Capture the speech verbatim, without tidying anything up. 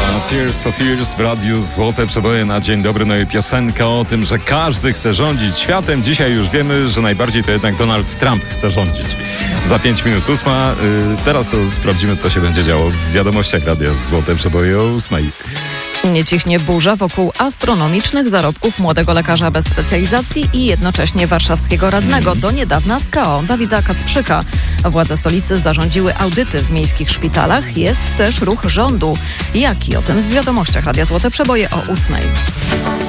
Tears for Fears w radiu Złote Przeboje na dzień dobry. No i piosenka o tym, że każdy chce rządzić światem. Dzisiaj już wiemy, że najbardziej to jednak Donald Trump chce rządzić. Za pięć minut ósma. Yy, teraz to sprawdzimy, co się będzie działo w wiadomościach radia Złote Przeboje o ósmej. Nie cichnie burza wokół astronomicznych zarobków młodego lekarza bez specjalizacji i jednocześnie warszawskiego radnego do niedawna z K O Dawida Kacprzyka. Władze stolicy zarządziły audyty w miejskich szpitalach. Jest też ruch rządu. Jaki? O tym w wiadomościach radia Złote Przeboje o ósmej.